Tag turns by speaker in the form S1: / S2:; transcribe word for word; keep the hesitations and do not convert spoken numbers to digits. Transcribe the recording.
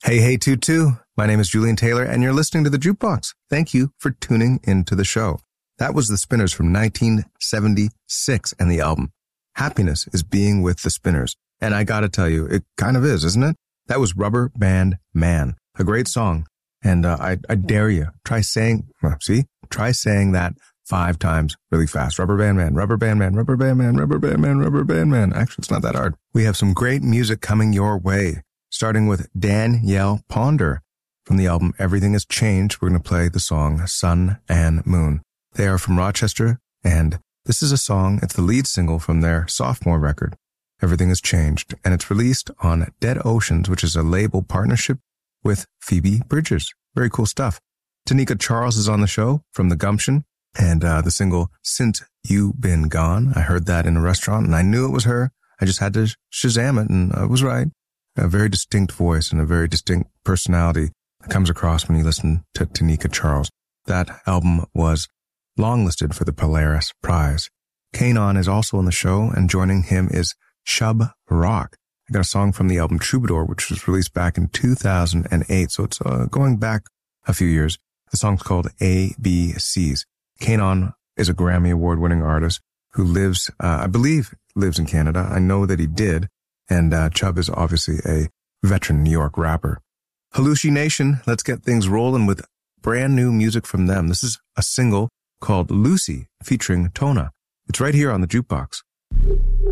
S1: Hey, hey, Tutu. My name is Julian Taylor, and you're listening to The Jukebox. Thank you for tuning into the show. That was the Spinners from nineteen seventy-six and the album Happiness is Being with the Spinners. And I gotta tell you, it kind of is, isn't it? That was Rubber Band Man, a great song. And uh, I, I dare you, try saying, well, see, try saying that five times really fast. Rubber Band Man, Rubber Band Man, Rubber Band Man, Rubber Band Man, Rubber Band Man. Actually, it's not that hard. We have some great music coming your way, starting with Danielle Ponder from the album Everything Has Changed. We're going to play the song Sun and Moon. They are from Rochester, and this is a song, it's the lead single from their sophomore record, Everything Has Changed, and it's released on Dead Oceans, which is a label partnership with Phoebe Bridgers. Very cool stuff. Tanika Charles is on the show from The Gumption, and uh, the single Since You Been Gone. I heard that in a restaurant, and I knew it was her. I just had to Shazam it, and I was right. A very distinct voice and a very distinct personality that comes across when you listen to Tanika Charles. That album was longlisted for the Polaris Prize. Kanon is also on the show, and joining him is Shub Rock. I got a song from the album Troubadour, which was released back in two thousand eight, so it's uh, going back a few years. The song's called A B Cs. Kanon is a Grammy Award-winning artist who lives, uh, I believe, lives in Canada. I know that he did, and uh, Chubb is obviously a veteran New York rapper. Halushi Nation, let's get things rolling with brand new music from them. This is a single called Lucy featuring Tona. It's right here on The Jukebox.